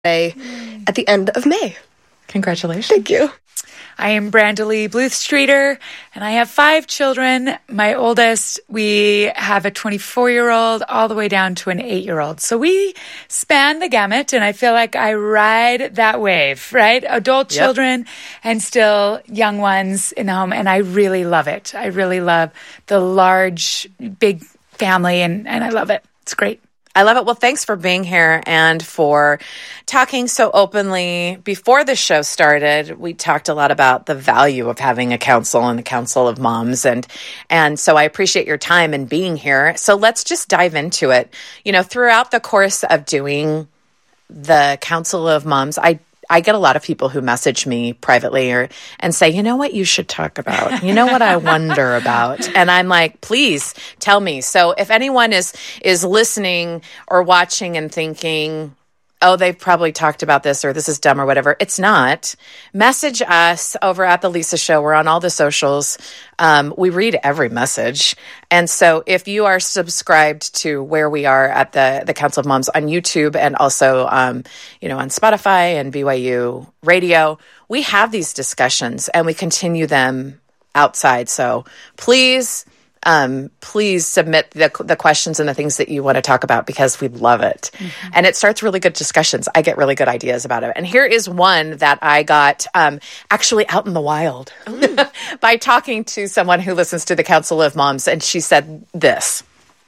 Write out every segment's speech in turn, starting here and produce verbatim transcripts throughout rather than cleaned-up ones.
at the end of May. Congratulations. Thank you. I am Brandalee Bluth Streeter, and I have five children. My oldest, we have a twenty-four-year-old all the way down to an eight-year-old. So we span the gamut, and I feel like I ride that wave, right? Adult Yep. children and still young ones in the home, and I really love it. I really love the large, big family, and, and I love it. It's great. I love it. Well, thanks for being here and for talking so openly. Before the show started, we talked a lot about the value of having a council and a council of moms. And, and so I appreciate your time and being here. So let's just dive into it. You know, throughout the course of doing the Council of Moms, I I get a lot of people who message me privately or and say, you know what you should talk about? You know what I wonder about? And I'm like, please tell me. So if anyone is is listening or watching and thinking, oh, they've probably talked about this or this is dumb or whatever, it's not. Message us over at The Lisa Show. We're on all the socials. Um, we read every message. And so if you are subscribed to where we are at the, the Council of Moms on YouTube and also, um, you know, on Spotify and B Y U Radio, we have these discussions and we continue them outside. So please, um, please submit the, the questions and the things that you want to talk about because we love it. Mm-hmm. And it starts really good discussions. I get really good ideas about it. And here is one that I got um, actually out in the wild by talking to someone who listens to the Council of Moms. And she said this: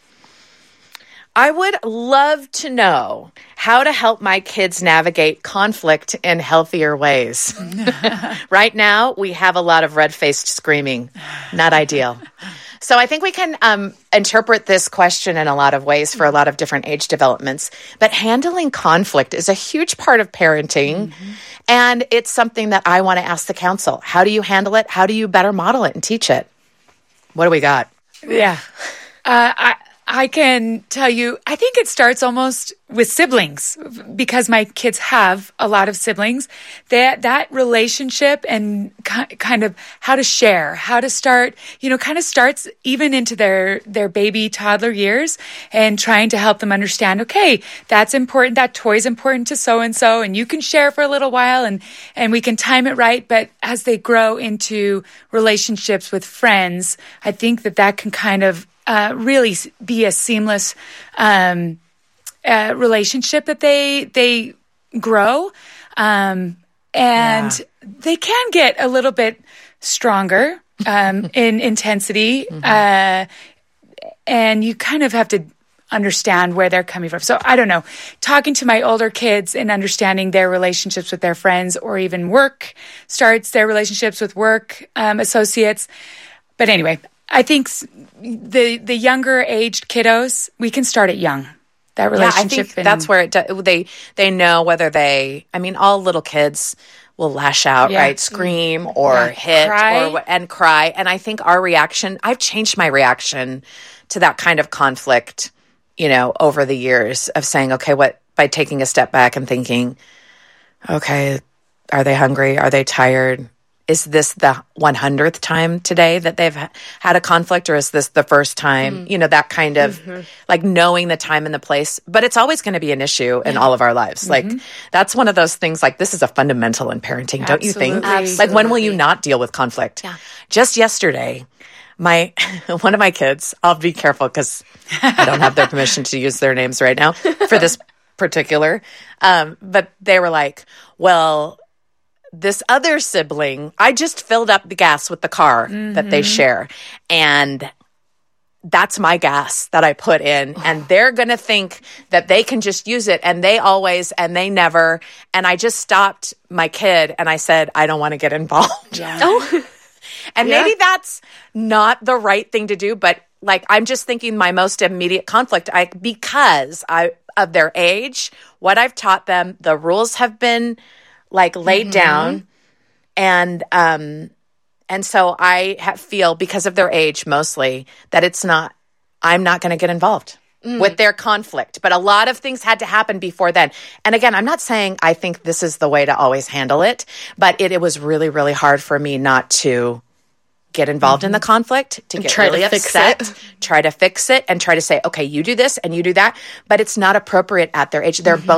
I would love to know how to help my kids navigate conflict in healthier ways. Right now, we have a lot of red-faced screaming. Not ideal. So I think we can um, interpret this question in a lot of ways for a lot of different age developments. But handling conflict is a huge part of parenting. Mm-hmm. And it's something that I want to ask the council. How do you handle it? How do you better model it and teach it? What do we got? Yeah. Uh, I I can tell you, I think it starts almost with siblings because my kids have a lot of siblings. That that relationship and ki- kind of how to share, how to start, you know, kind of starts even into their, their baby toddler years and trying to help them understand, okay, that's important. That toy's important to so-and-so and you can share for a little while and, and we can time it right. But as they grow into relationships with friends, I think that that can kind of Uh, really be a seamless um, uh, relationship that they they grow, um, and yeah. they can get a little bit stronger um, in intensity, mm-hmm. uh, and you kind of have to understand where they're coming from. So I don't know, talking to my older kids and understanding their relationships with their friends or even work starts their relationships with work um, associates. But anyway, I think the the younger aged kiddos, we can start it young. That relationship. Yeah, I think and, that's where it do, they they know whether they. I mean, all little kids will lash out, yeah. right? Scream or yeah. hit cry. or and cry. And I think our reaction. I've changed my reaction to that kind of conflict, you know, over the years of saying, okay, what by taking a step back and thinking, okay, are they hungry? Are they tired? Is this the one hundredth time today that they've ha- had a conflict, or is this the first time? Mm. You know, that kind of mm-hmm. like knowing the time and the place. But it's always going to be an issue in yeah. all of our lives. Mm-hmm. Like that's one of those things. Like this is a fundamental in parenting, Absolutely. don't you think? Absolutely. Like when will you not deal with conflict? Yeah. Just yesterday, my one of my kids. I'll be careful because I don't have their permission to use their names right now for this particular. Um, but they were like, well. This other sibling, I just filled up the gas with the car mm-hmm. that they share. And that's my gas that I put in. And they're going to think that they can just use it. And they always, and they never. And I just stopped my kid and I said, I don't want to get involved. Yeah. Oh. And yeah. maybe that's not the right thing to do. But like, I'm just thinking my most immediate conflict, I because I of their age, what I've taught them, the rules have been like laid mm-hmm. down. And, um, and so I have, feel because of their age mostly that it's not, I'm not going to get involved mm. with their conflict. But a lot of things had to happen before then. And again, I'm not saying I think this is the way to always handle it, but it, it was really, really hard for me not to get involved mm-hmm. in the conflict, to and get try really to upset, fix it. try to fix it and try to say, okay, you do this and you do that. But it's not appropriate at their age. They're mm-hmm. both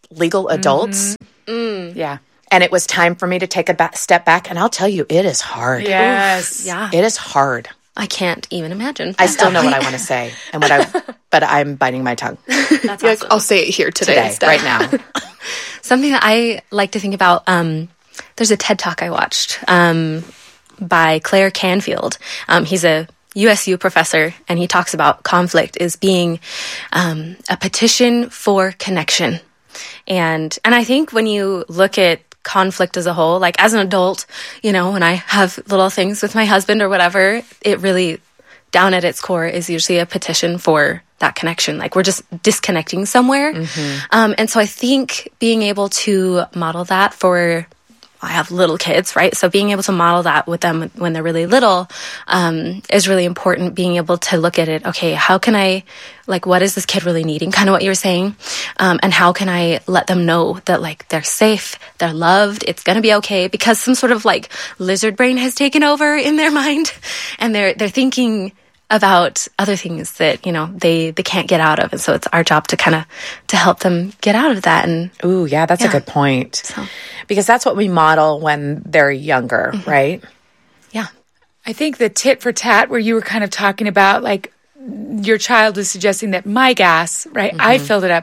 legal adults. Mm-hmm. Mm. Yeah. And it was time for me to take a ba- step back. And I'll tell you, it is hard. Yes. Oof, yeah. It is hard. I can't even imagine. I still know what I want to say, and what I, but I'm biting my tongue. That's You're awesome. like, I'll say it here today, Today, instead. right now. Something that I like to think about, um, there's a TED Talk I watched um, by Claire Canfield. Um, he's a U S U professor, and he talks about conflict as being um, a petition for connection. And and I think when you look at conflict as a whole, like as an adult, you know, when I have little things with my husband or whatever, it really, down at its core, is usually a petition for that connection. Like we're just disconnecting somewhere. Mm-hmm. Um, and so I think being able to model that for, I have little kids, right? So being able to model that with them when they're really little um, is really important. Being able to look at it, okay, how can I, like, what is this kid really needing? Kind of what you were saying. Um, and how can I let them know that, like, they're safe, they're loved, it's going to be okay, because some sort of, like, lizard brain has taken over in their mind, and they're they're thinking about other things that, you know, they, they can't get out of. And so it's our job to kind of, to help them get out of that. And Ooh, yeah, that's Yeah. a good point. So. Because that's what we model when they're younger, Mm-hmm. right? yeah. I think the tit for tat, where you were kind of talking about, like, your child was suggesting that my gas, right, I filled it up,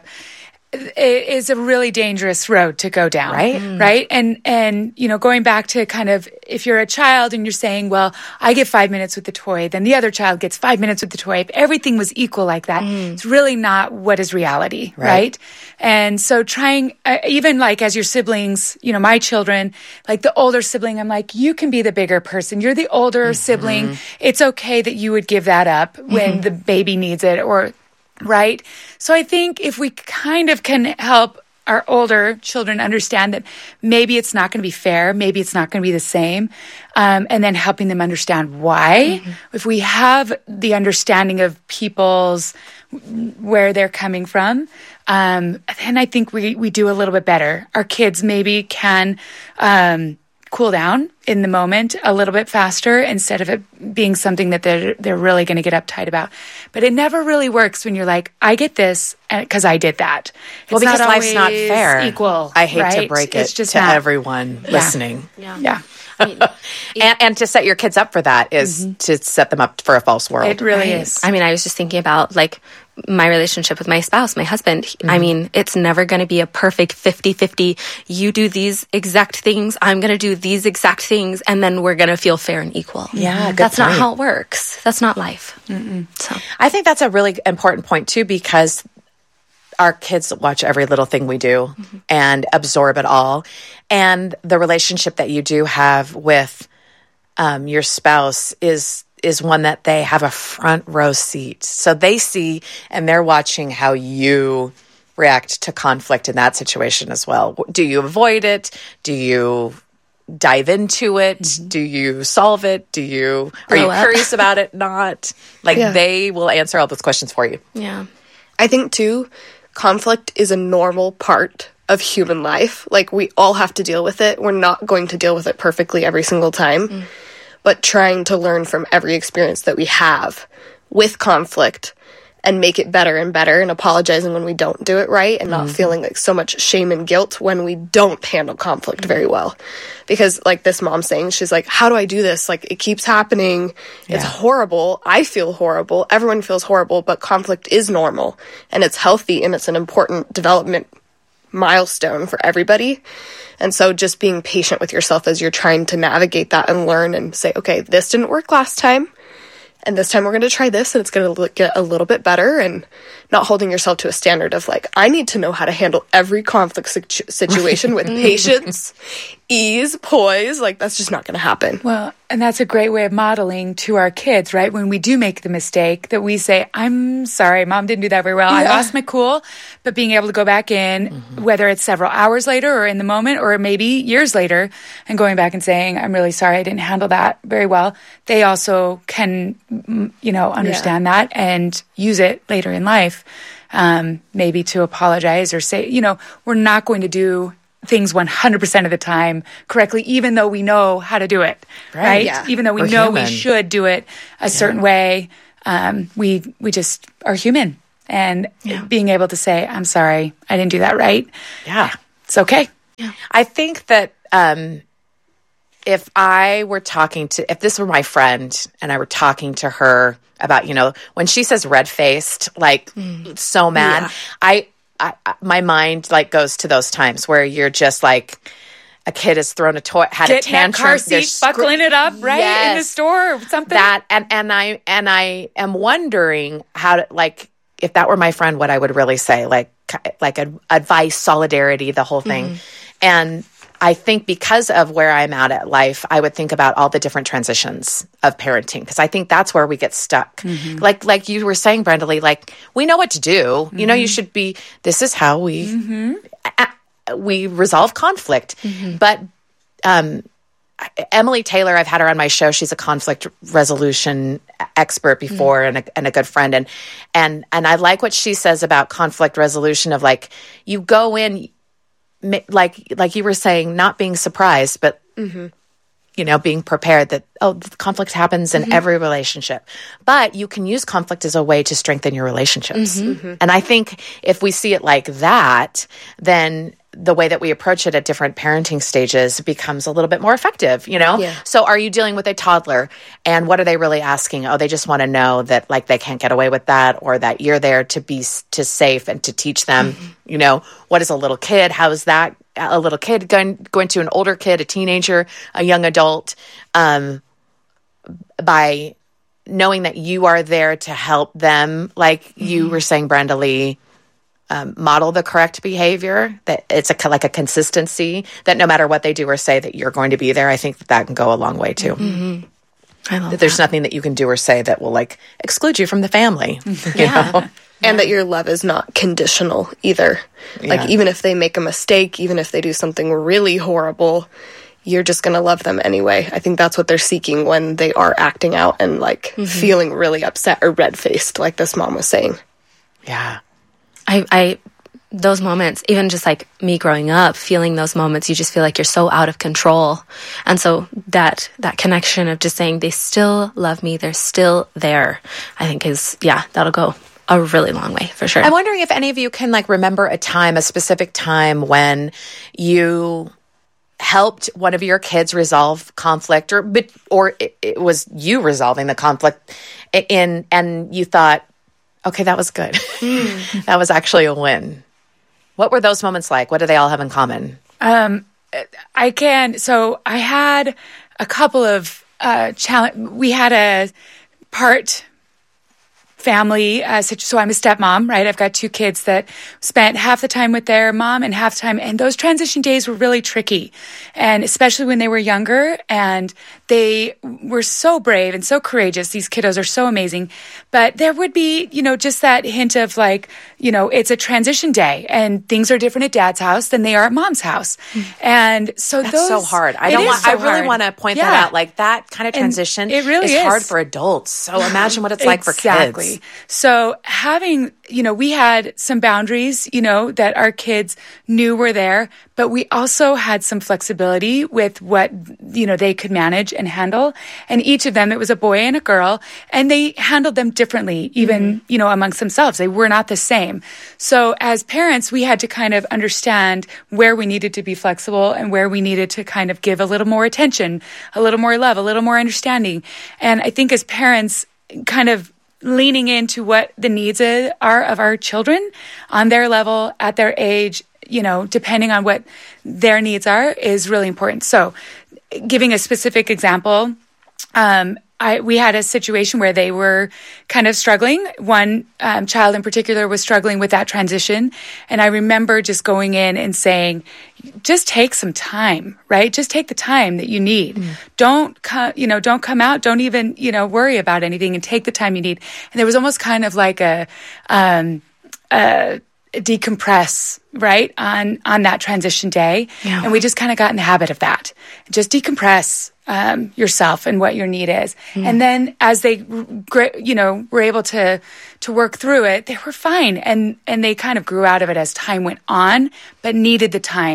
it is a really dangerous road to go down. Right. Mm. Right. And, and, you know, going back to kind of, if you're a child and you're saying, well, I get five minutes with the toy, then the other child gets five minutes with the toy. If everything was equal like that, it's really not what is reality. Right. Right. And so trying, uh, even like as your siblings, you know, my children, like the older sibling, I'm like, you can be the bigger person. You're the older sibling. It's okay that you would give that up when the baby needs it, or, right? So I think if we kind of can help our older children understand that maybe it's not going to be fair, maybe it's not going to be the same, um, and then helping them understand why. Mm-hmm. If we have the understanding of people's, where they're coming from, um, then I think we, we do a little bit better. Our kids maybe can um, cool down in the moment a little bit faster, instead of it being something that they're they're really going to get uptight about. But it never really works when you're like, I get this because I did that. It's Well, because not life's not always fair. Equal. I hate to right? break it It's just to not. everyone listening. Yeah. Yeah, I mean, And, and to set your kids up for that is to set them up for a false world. it really Right. is. I mean, I was just thinking about, like, my relationship with my spouse, my husband. Mm-hmm. I mean, it's never going to be a perfect fifty-fifty. You do these exact things, I'm going to do these exact things, and then we're going to feel fair and equal. Yeah, good That's not point. how it works. That's not life. So, I think that's a really important point too, because our kids watch every little thing we do mm-hmm. and absorb it all. And the relationship that you do have with um, your spouse is is one that they have a front row seat. So they see and they're watching how you react to conflict in that situation as well. Do you avoid it? Do you dive into it? Mm-hmm. Do you solve it? Do you are you Blow up. curious about it? Not like Yeah. they will answer all those questions for you. yeah. I think, too, conflict is a normal part of human life. Like, we all have to deal with it. We're not going to deal with it perfectly every single time. Mm. But trying to learn from every experience that we have with conflict and make it better and better, and apologizing when we don't do it right, and not mm-hmm. feeling like so much shame and guilt when we don't handle conflict mm-hmm. very well. Because, like this mom saying, she's like, how do I do this? Like, it keeps happening. Yeah. It's horrible. I feel horrible. Everyone feels horrible, but conflict is normal, and it's healthy, and it's an important development milestone for everybody. And so just being patient with yourself as you're trying to navigate that and learn and say, okay, this didn't work last time, and this time we're going to try this, and it's going to get a little bit better, and not holding yourself to a standard of like, I need to know how to handle every conflict situ- situation with patience, ease, poise. Like, that's just not going to happen. Well, and that's a great way of modeling to our kids, right? When we do make the mistake, that we say, I'm sorry, mom didn't do that very well. Yeah. I lost my cool. But being able to go back in, mm-hmm. whether it's several hours later or in the moment, or maybe years later, and going back and saying, I'm really sorry, I didn't handle that very well. They also can, you know, understand yeah. that and use it later in life, um, maybe to apologize or say, you know, we're not going to do things one hundred percent of the time correctly, even though we know how to do it, right? right? Yeah. Even though we We're know human. we should do it a certain yeah. way, um, we we just are human. and Yeah. being able to say, I'm sorry, I didn't do that right. Yeah. It's okay. I think that um, if I were talking to, if this were my friend and I were talking to her about, you know, when she says red faced, like so mad, Yeah. I, I, I- my mind like goes to those times where you're just like, a kid has thrown a toy, had Get a in that tantrum, car they're seat, scr- buckling it up, right? In the Yes. store or something. that, and, and I, and I am wondering how to, like, if that were my friend, what I would really say, like, ki- like ad- advice, solidarity, the whole thing. And I think because of where I'm at at life, I would think about all the different transitions of parenting, because I think that's where we get stuck. Like, like you were saying, Brenda Lee, like, we know what to do. You know, you should be, this is how we, a- we resolve conflict. But, um, Emily Taylor, I've had her on my show. She's a conflict resolution expert before and, a, and a good friend. And, and, and I like what she says about conflict resolution of like, you go in, ma- like, like you were saying, not being surprised, but, you know, being prepared that, oh, the conflict happens in every relationship. But you can use conflict as a way to strengthen your relationships. And I think if we see it like that, then the way that we approach it at different parenting stages becomes a little bit more effective, you know? Yeah. So are you dealing with a toddler and what are they really asking? Oh, they just want to know that like they can't get away with that, or that you're there to be s- to safe and to teach them, you know, what is a little kid? How is that a little kid going, going to an older kid, a teenager, a young adult, um, by knowing that you are there to help them, like you were saying, Brenda Lee, um, model the correct behavior, that it's a, like a consistency, that no matter what they do or say that you're going to be there. I think that that can go a long way too. I love That there's nothing that you can do or say that will like exclude you from the family. You know? And that your love is not conditional either. Like, Yeah. even if they make a mistake, even if they do something really horrible, you're just going to love them anyway. I think that's what they're seeking when they are acting out and, like, feeling really upset or red-faced, like this mom was saying. Yeah. I, I, those moments, even just like me growing up, feeling those moments, you just feel like you're so out of control. And so that, that connection of just saying they still love me, they're still there, I think is, yeah, that'll go a really long way for sure. I'm wondering if any of you can like remember a time, a specific time when you helped one of your kids resolve conflict, or but or it, it was you resolving the conflict in, and you thought, okay, that was good. That was actually a win. What were those moments like? What do they all have in common? Um, I can. So I had a couple of uh, challenge. We had a part family. Uh, situ- so I'm a stepmom, right? I've got two kids that spent half the time with their mom and half the time. And those transition days were really tricky. And especially when they were younger, and they were so brave and so courageous. These kiddos are so amazing. But there would be, you know, just that hint of like, you know, it's a transition day and things are different at dad's house than they are at mom's house. And so That's those, so hard. I it don't is want, so I really hard. want to point Yeah. that out. Like that kind of And transition it really is, hard is. for adults. So imagine what it's like for Exactly. kids. So having, you know, we had some boundaries, you know, that our kids knew were there, but we also had some flexibility with what, you know, they could manage and handle. And each of them, it was a boy and a girl, and they handled them differently, even, you know, amongst themselves. They were not the same. So as parents, we had to kind of understand where we needed to be flexible and where we needed to kind of give a little more attention, a little more love, a little more understanding. And I think as parents, kind of leaning into what the needs is, are of our children on their level, at their age, you know, depending on what their needs are, is really important. So giving a specific example, um, I, we had a situation where they were kind of struggling. One um, child in particular was struggling with that transition. And I remember just going in and saying, just take some time, right? Just take the time that you need. Mm. Don't come, you know, don't come out. Don't even, you know, worry about anything, and take the time you need. And there was almost kind of like a, um, a decompress, right, on, on that transition day. Yeah. And we just kind of got in the habit of that. Just decompress um, yourself and what your need is. Mm. And then as they, you know, were able to, to work through it, they were fine. And, and they kind of grew out of it as time went on, but needed the time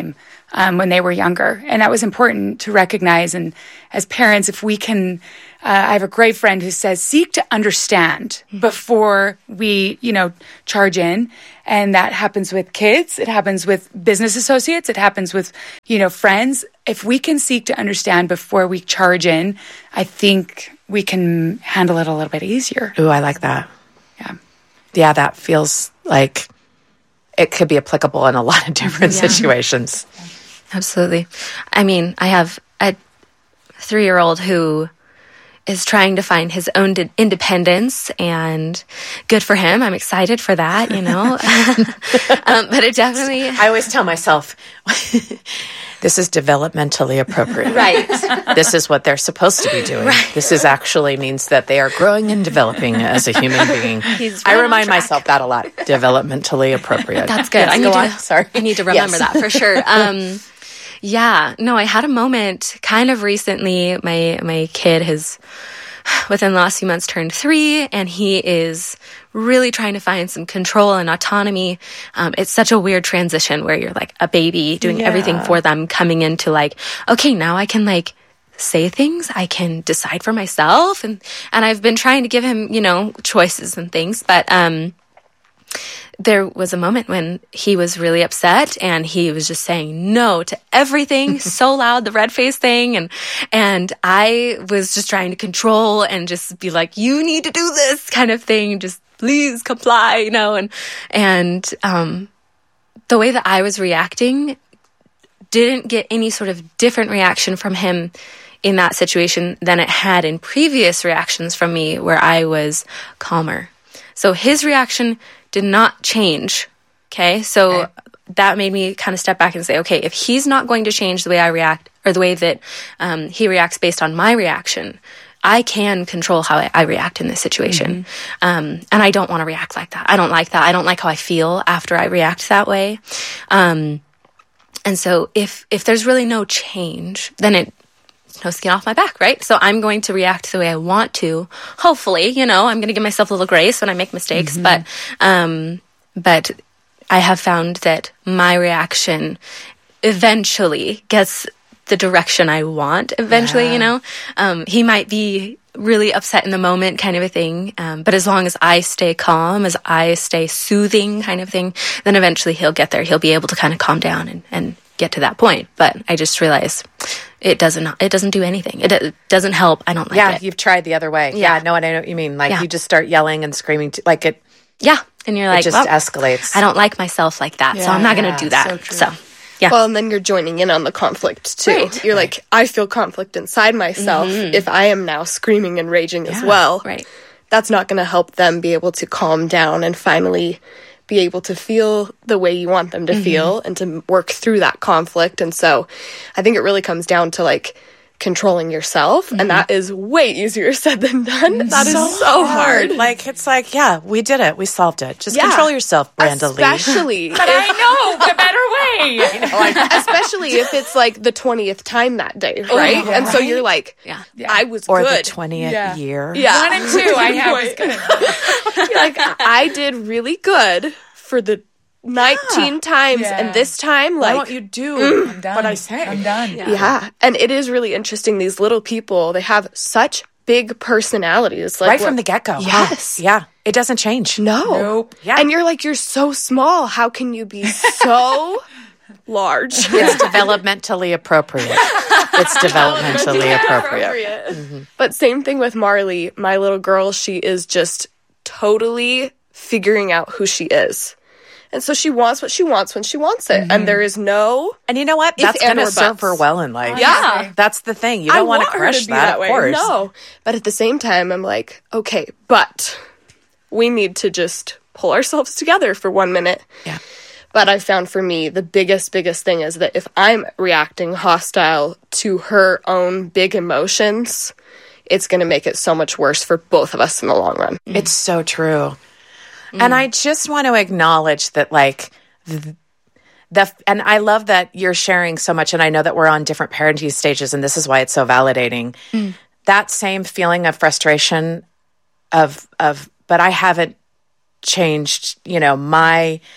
um, when they were younger. And that was important to recognize. And as parents, if we can, uh, I have a great friend who says, seek to understand before we, you know, charge in. And that happens with kids. It happens with business associates. It happens with, you know, friends. If we can seek to understand before we charge in, I think we can handle it a little bit easier. Ooh, I like that. Yeah. Yeah, that feels like it could be applicable in a lot of different Yeah. situations. Absolutely. I mean, I have a three-year-old who is trying to find his own d- independence, and good for him. I'm excited for that, you know. um, but it definitely... I always tell myself, this is developmentally appropriate. Right. This is what they're supposed to be doing. Right. This is actually means that they are growing and developing as a human being. He's I right on remind track. myself that a lot. Developmentally appropriate. That's good. Yes, I need go to, on. Sorry. I need to remember Yes. that for sure. Um, yeah, no, I had a moment kind of recently. My my kid has, within the last few months, turned three, and he is really trying to find some control and autonomy. Um, it's such a weird transition where you're like a baby doing Yeah. everything for them, coming into like, okay, now I can like say things, I can decide for myself, and and I've been trying to give him, you know, choices and things, but um. there was a moment when he was really upset and he was just saying no to everything so loud, the red face thing. And, and I was just trying to control and just be like, you need to do this kind of thing. Just please comply, you know? And, and, um, the way that I was reacting didn't get any sort of different reaction from him in that situation than it had in previous reactions from me where I was calmer. So his reaction did not change. Okay. So okay. that made me kind of step back and say, okay, if he's not going to change the way I react or the way that um, he reacts based on my reaction, I can control how I, I react in this situation. Mm-hmm. Um, and I don't want to react like that. I don't like that. I don't like how I feel after I react that way. Um, and so if, if there's really no change, then it, no skin off my back, right? So I'm going to react the way I want to. Hopefully, you know, I'm going to give myself a little grace when I make mistakes, mm-hmm. but, um, but I have found that my reaction eventually gets the direction I want eventually, yeah. you know, um, he might be really upset in the moment kind of a thing. Um, but as long as I stay calm, as I stay soothing kind of thing, then eventually he'll get there. He'll be able to kind of calm down and, and get to that point. But I just realized it doesn't, it doesn't do anything. It, it doesn't help. I don't like yeah, it. Yeah. You've tried the other way. Yeah. yeah. No, I know what you mean. Like yeah. you just start yelling and screaming to, like it. Yeah. And you're like, it just well, escalates. I don't like myself like that. Yeah, so I'm not yeah, going to do that. So, true. so yeah. Well, and then you're joining in on the conflict too. Right. You're right. like, I feel conflict inside myself mm-hmm. if I am now screaming and raging yeah. as well. Right. That's not going to help them be able to calm down and finally be able to feel the way you want them to mm-hmm. feel and to work through that conflict. And so I think it really comes down to like controlling yourself, mm-hmm. and that is way easier said than done. It's that so is so hard. hard. Like, it's like, yeah, we did it. We solved it. Just yeah. control yourself, Brenda Lee. Especially. But I know the better way. I know, like, especially if it's like the twentieth time that day, right? Oh, yeah. And so you're like, yeah. yeah. I was or good. Or the twentieth yeah. year. Yeah. One and two I have was good. You're like, I did really good for the nineteen yeah. times yeah. and this time like why don't you do mm, I'm done. what I say? I'm done. Yeah. yeah. And it is really interesting. These little people, they have such big personalities. Like right what, from the get-go. Yes. Yeah. It doesn't change. No. Nope. Yeah. And you're like, you're so small. How can you be so large? It's developmentally appropriate. It's developmentally appropriate. appropriate. Mm-hmm. But same thing with Marley. My little girl, she is just totally figuring out who she is. And so she wants what she wants when she wants it. Mm-hmm. And there is no... And you know what? That's going to serve her well in life. Yeah. That's the thing. You don't want to crush that, that of way. course. No. But at the same time, I'm like, okay, but we need to just pull ourselves together for one minute. Yeah. But I found for me, the biggest, biggest thing is that if I'm reacting hostile to her own big emotions, it's going to make it so much worse for both of us in the long run. Mm. It's so true. Mm. And I just want to acknowledge that, like, the, the, and I love that you're sharing so much, and I know that we're on different parenting stages, and this is why it's so validating. Mm. That same feeling of frustration of, of, but I haven't changed, you know, my,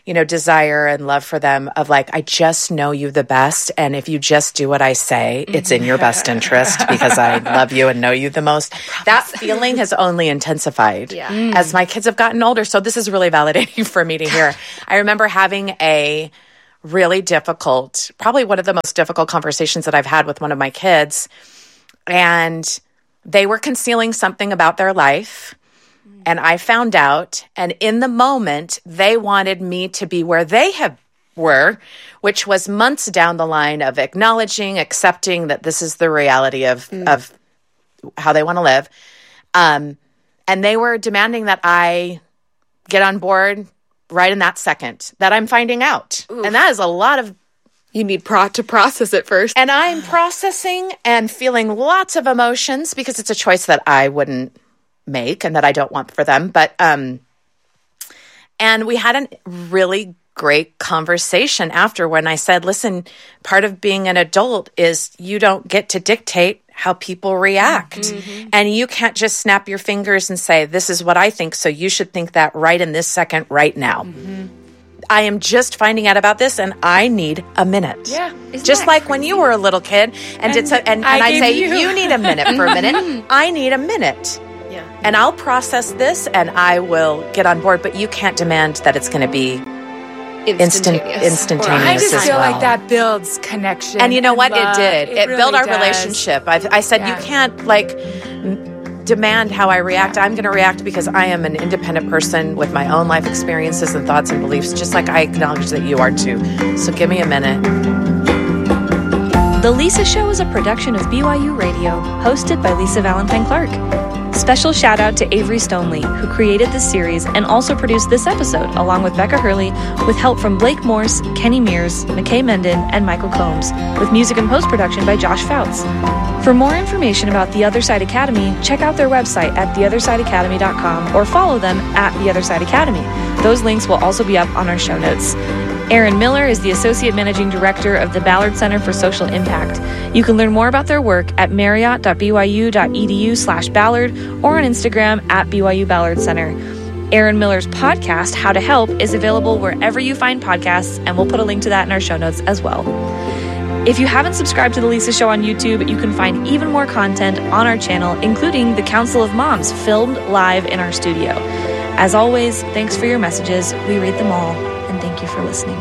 you know, desire and love for them of like, I just know you the best. And if you just do what I say, it's in your best interest because I love you and know you the most. That feeling has only intensified Yeah. mm. as my kids have gotten older. So this is really validating for me to hear. I remember having a really difficult, probably one of the most difficult conversations that I've had with one of my kids. And they were concealing something about their life. And I found out, and in the moment, they wanted me to be where they have were, which was months down the line of acknowledging, accepting that this is the reality of mm. of how they want to live. Um, and they were demanding that I get on board right in that second that I'm finding out. Oof. And that is a lot of... You need pro- to process it first. And I'm processing and feeling lots of emotions because it's a choice that I wouldn't make and that I don't want for them. But, um, and we had a really great conversation after when I said, listen, part of being an adult is you don't get to dictate how people react. Mm-hmm. And you can't just snap your fingers and say, this is what I think, so you should think that right in this second, right now. Mm-hmm. I am just finding out about this and I need a minute. Yeah. Just like crazy? When you were a little kid and, and did so, and, and I'd say, you. you need a minute for a minute. I need a minute. Yeah. And I'll process this and I will get on board, but you can't demand that it's going to be instant, instantaneous I just as feel well. like that builds connection. And you know what? Love. It did. It, It, it really built our does. relationship. I, I said, Yeah. you can't like m- demand how I react. I'm going to react because I am an independent person with my own life experiences and thoughts and beliefs, just like I acknowledge that you are too. So give me a minute. The Lisa Show is a production of B Y U Radio, hosted by Lisa Valentine Clark. Special shout out to Avery Stoneley, who created this series and also produced this episode, along with Becca Hurley, with help from Blake Morse, Kenny Mears, McKay Menden, and Michael Combs, with music and post-production by Josh Fouts. For more information about The Other Side Academy, check out their website at the other side academy dot com or follow them at The Other Side Academy. Those links will also be up on our show notes. Erin Miller is the Associate Managing Director of the Ballard Center for Social Impact. You can learn more about their work at marriott dot b y u dot e d u slash Ballard or on Instagram at B Y U Ballard Center. Erin Miller's podcast, How to Help, is available wherever you find podcasts, and we'll put a link to that in our show notes as well. If you haven't subscribed to The Lisa Show on YouTube, you can find even more content on our channel, including the Council of Moms, filmed live in our studio. As always, thanks for your messages. We read them all, and thank you for listening.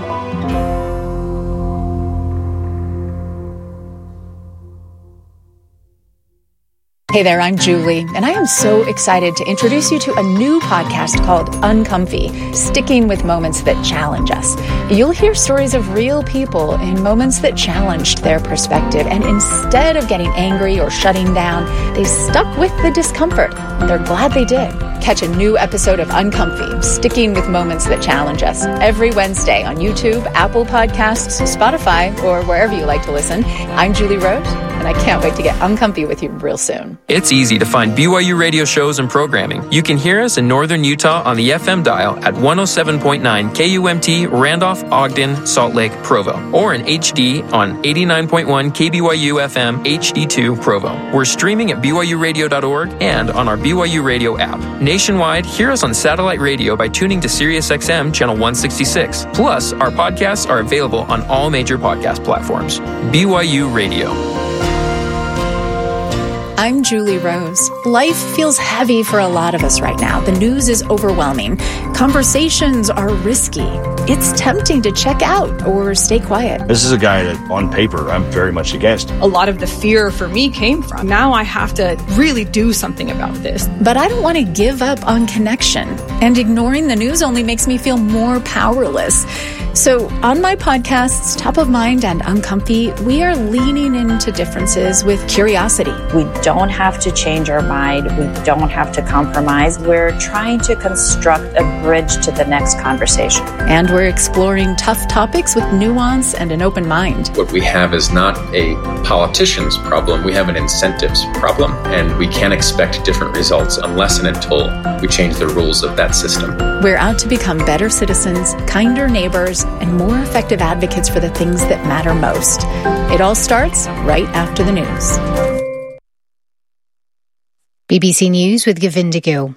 Hey there, I'm Julie, and I am so excited to introduce you to a new podcast called Uncomfy, Sticking with Moments That Challenge Us. You'll hear stories of real people in moments that challenged their perspective, and instead of getting angry or shutting down, they stuck with the discomfort, and they're glad they did. Catch a new episode of Uncomfy, Sticking with Moments That Challenge Us, every Wednesday on YouTube, Apple Podcasts, Spotify, or wherever you like to listen. I'm Julie Rose, and I can't wait to get uncomfy with you real soon. It's easy to find B Y U radio shows and programming. You can hear us in northern Utah on the F M dial at one oh seven point nine K U M T, Randolph, Ogden, Salt Lake, Provo, or in H D on eighty-nine point one K B Y U F M H D two, Provo. We're streaming at b y u radio dot org and on our B Y U Radio app. Nationwide, hear us on satellite radio by tuning to Sirius X M channel one sixty-six. Plus, our podcasts are available on all major podcast platforms. B Y U Radio. I'm Julie Rose. Life feels heavy for a lot of us right now. The news is overwhelming. Conversations are risky. It's tempting to check out or stay quiet. This is a guy that, on paper, I'm very much against. A lot of the fear for me came from, now I have to really do something about this. But I don't want to give up on connection. And ignoring the news only makes me feel more powerless. So on my podcasts, Top of Mind and Uncomfy, we are leaning into differences with curiosity. We don't have to change our mind. We don't have to compromise. We're trying to construct a bridge to the next conversation. And we're exploring tough topics with nuance and an open mind. What we have is not a politician's problem. We have an incentives problem, and we can't expect different results unless and until we change the rules of that system. We're out to become better citizens, kinder neighbors, and more effective advocates for the things that matter most. It all starts right after the news. B B C News with Govinda Gill.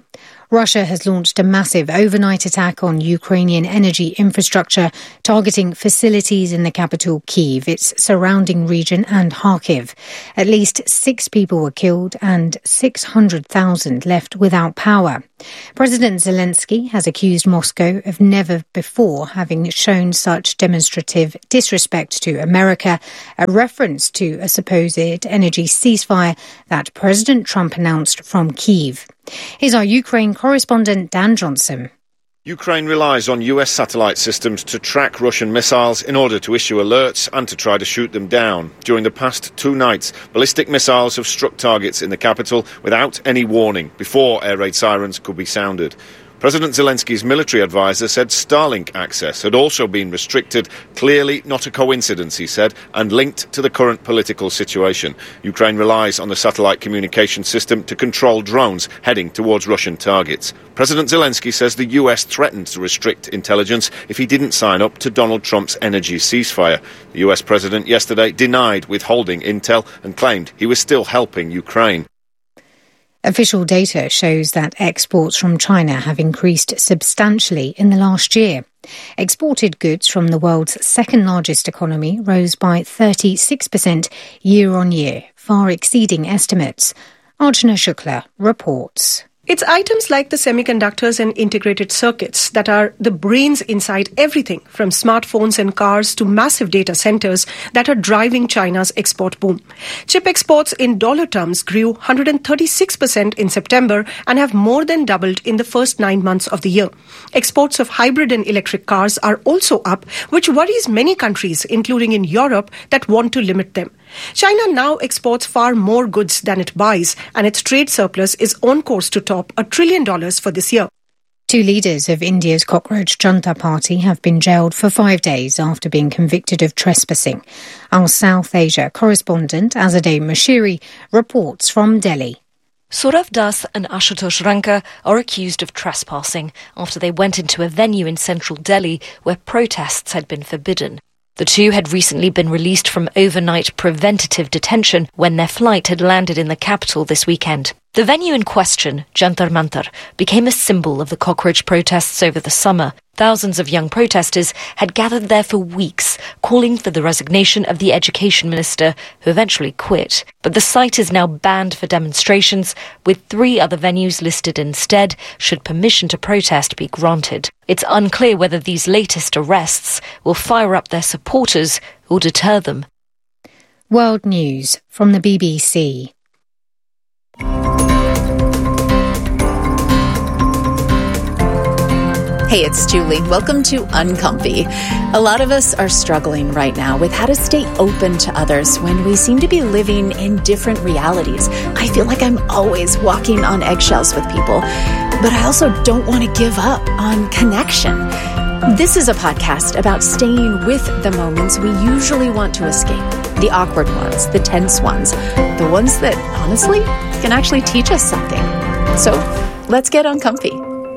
Russia has launched a massive overnight attack on Ukrainian energy infrastructure, targeting facilities in the capital Kyiv, its surrounding region and Kharkiv. At least six people were killed and six hundred thousand left without power. President Zelensky has accused Moscow of never before having shown such demonstrative disrespect to America, a reference to a supposed energy ceasefire that President Trump announced from Kyiv. Here's our Ukraine correspondent Dan Johnson. Ukraine relies on U S satellite systems to track Russian missiles in order to issue alerts and to try to shoot them down. During the past two nights, ballistic missiles have struck targets in the capital without any warning before air raid sirens could be sounded. President Zelensky's military advisor said Starlink access had also been restricted, clearly not a coincidence, he said, and linked to the current political situation. Ukraine relies on the satellite communication system to control drones heading towards Russian targets. President Zelensky says the U S threatened to restrict intelligence if he didn't sign up to Donald Trump's energy ceasefire. The U S president yesterday denied withholding intel and claimed he was still helping Ukraine. Official data shows that exports from China have increased substantially in the last year. Exported goods from the world's second largest economy rose by thirty-six percent year on year, far exceeding estimates. Archana Shukla reports. It's items like the semiconductors and integrated circuits that are the brains inside everything from smartphones and cars to massive data centers that are driving China's export boom. Chip exports in dollar terms grew one hundred thirty-six percent in September and have more than doubled in the first nine months of the year. Exports of hybrid and electric cars are also up, which worries many countries, including in Europe, that want to limit them. China now exports far more goods than it buys, and its trade surplus is on course to top a trillion dollars for this year. Two leaders of India's Cockroach Junta Party have been jailed for five days after being convicted of trespassing. Our South Asia correspondent Azadeh Mashiri reports from Delhi. Saurav Das and Ashutosh Ranka are accused of trespassing after they went into a venue in central Delhi where protests had been forbidden. The two had recently been released from overnight preventative detention when their flight had landed in the capital this weekend. The venue in question, Jantar Mantar, became a symbol of the cockroach protests over the summer. Thousands of young protesters had gathered there for weeks, calling for the resignation of the education minister, who eventually quit. But the site is now banned for demonstrations, with three other venues listed instead, should permission to protest be granted. It's unclear whether these latest arrests will fire up their supporters or deter them. World News from the B B C. Hey, it's Julie. Welcome to Uncomfy. A lot of us are struggling right now with how to stay open to others when we seem to be living in different realities. I feel like I'm always walking on eggshells with people, but I also don't want to give up on connection. This is a podcast about staying with the moments we usually want to escape. The awkward ones, the tense ones, the ones that, honestly, can actually teach us something. So, let's get uncomfy.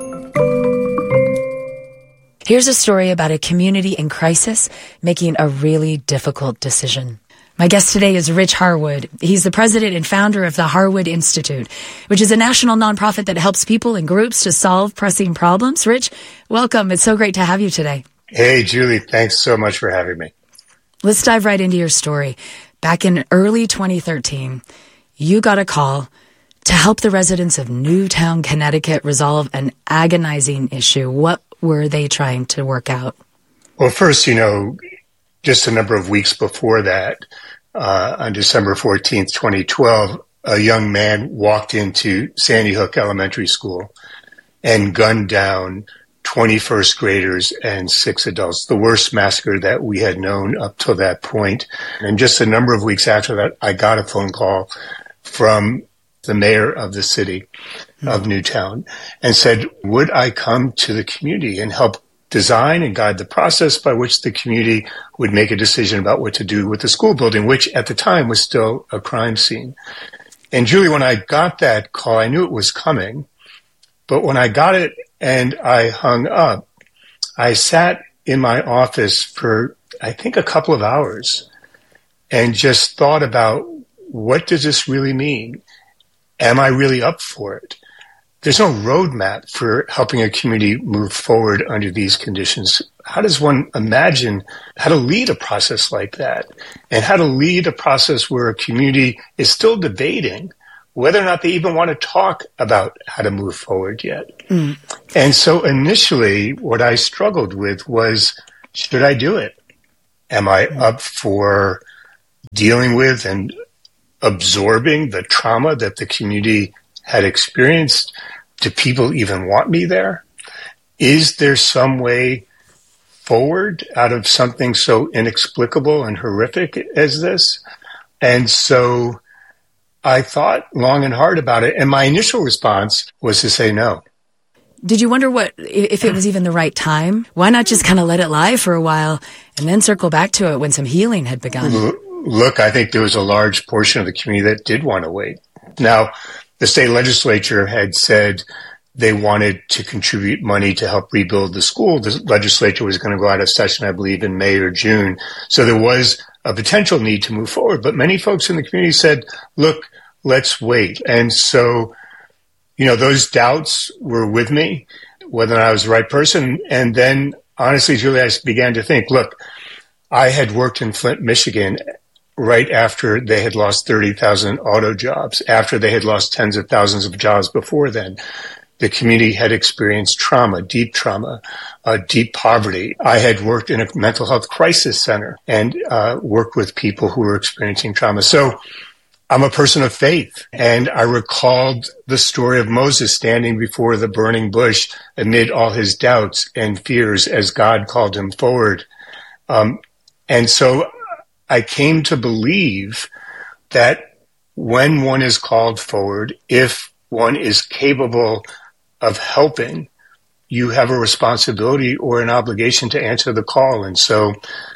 Here's a story about a community in crisis making a really difficult decision. My guest today is Rich Harwood. He's the president and founder of the Harwood Institute, which is a national nonprofit that helps people and groups to solve pressing problems. Rich, welcome. It's so great to have you today. Hey, Julie. Thanks so much for having me. Let's dive right into your story. Back in early twenty thirteen, you got a call to help the residents of Newtown, Connecticut resolve an agonizing issue. What were they trying to work out? Well, first, you know, just a number of weeks before that, uh, on December fourteenth, twenty twelve, a young man walked into Sandy Hook Elementary School and gunned down twenty first graders and six adults, the worst massacre that we had known up till that point. And just a number of weeks after that, I got a phone call from the mayor of the city of Newtown and said, would I come to the community and help design and guide the process by which the community would make a decision about what to do with the school building, which at the time was still a crime scene. And Julie, when I got that call, I knew it was coming, but when I got it and I hung up, I sat in my office for, I think, a couple of hours and just thought about, what does this really mean? Am I really up for it? there's no roadmap for helping a community move forward under these conditions. How does one imagine how to lead a process like that, and how to lead a process where a community is still debating whether or not they even want to talk about how to move forward yet? Mm. And so initially what I struggled with was, should I do it? Am I up for dealing with and absorbing the trauma that the community had experienced? Do people even want me there? Is there some way forward out of something so inexplicable and horrific as this? And so I thought long and hard about it, and my initial response was to say no. Did you wonder what if it was even the right time? Why not just kind of let it lie for a while and then circle back to it when some healing had begun? Look, I think there was a large portion of the community that did want to wait. Now, the state legislature had said they wanted to contribute money to help rebuild the school. The legislature was going to go out of session, I believe, in May or June. So there was a potential need to move forward. But many folks in the community said, look, let's wait. And so, you know, those doubts were with me, whether or not I was the right person. And then, honestly, Julie, I began to think, look, I had worked in Flint, Michigan, right after they had lost thirty thousand auto jobs, after they had lost tens of thousands of jobs before then. The community had experienced trauma, deep trauma, uh, deep poverty. I had worked in a mental health crisis center and uh, worked with people who were experiencing trauma. So I'm a person of faith, and I recalled the story of Moses standing before the burning bush amid all his doubts and fears as God called him forward. Um, and so I came to believe that when one is called forward, if one is capable of helping, you have a responsibility or an obligation to answer the call. And so